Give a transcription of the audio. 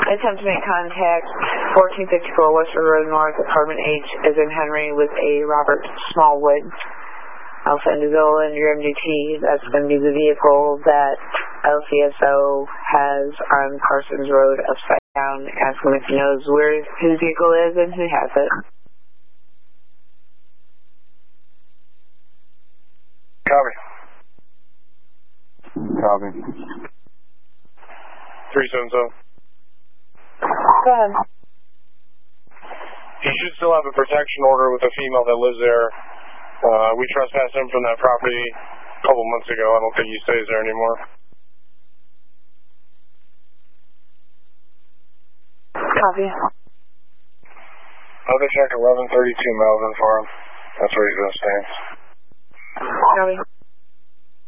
Attempt to make contact 1454 Western Road North, Apartment H, as in Henry, with a Robert Smallwood. Alpha Indigo and your MDT. That's going to be the vehicle that LCSO has on Parsons Road upside down. Ask him if he knows where his vehicle is and who has it. Copy. Copy. 377. Go ahead. He should still have a protection order with a female that lives there. We trespassed him from that property a couple months ago. I don't think he stays there anymore. Copy. I'll go check 1132 Melvin for him. That's where he's going to stay. Copy.